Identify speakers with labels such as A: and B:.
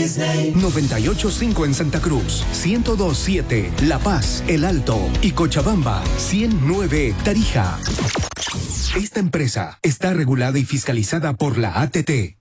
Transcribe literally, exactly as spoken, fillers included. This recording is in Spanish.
A: Disney.
B: noventa y ocho punto cinco en Santa Cruz, ciento dos punto siete La Paz, El Alto y Cochabamba, ciento nueve Tarija. Esta empresa está regulada y fiscalizada por la A T T.